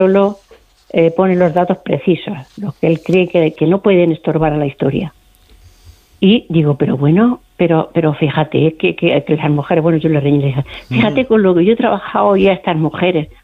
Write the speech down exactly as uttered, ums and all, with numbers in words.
solo eh, pone los datos precisos, los que él cree que, que no pueden estorbar a la historia. Y digo, pero bueno, pero pero fíjate que, que, que las mujeres, bueno, yo le reñí, le dije, fíjate con lo que yo he trabajado ya a estas mujeres.